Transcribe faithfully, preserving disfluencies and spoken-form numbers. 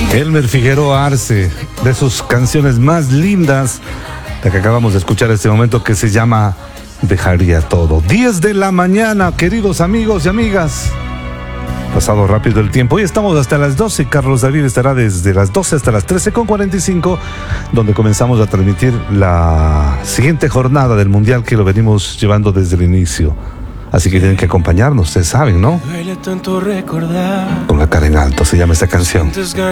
Elmer Figueroa Arce, de sus canciones más lindas, la que acabamos de escuchar en este momento, que se llama Dejaría Todo. diez de la mañana, queridos amigos y amigas. Pasado rápido el tiempo. Hoy estamos hasta las doce. Carlos David estará desde las doce hasta las trece con cuarenta y cinco, donde comenzamos a transmitir la siguiente jornada del Mundial, que lo venimos llevando desde el inicio. Así que tienen que acompañarnos, ustedes saben, ¿no? Duele tanto recordar. Con la cara en alto se llama esta canción.